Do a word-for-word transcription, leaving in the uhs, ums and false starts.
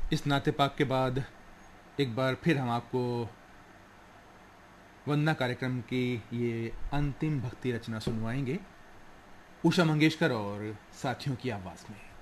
इस नाते पाक के बाद एक बार फिर हम आपको वंदना कार्यक्रम की ये अंतिम भक्ति रचना सुनवाएंगे, उषा मंगेशकर और साथियों की आवाज़ में।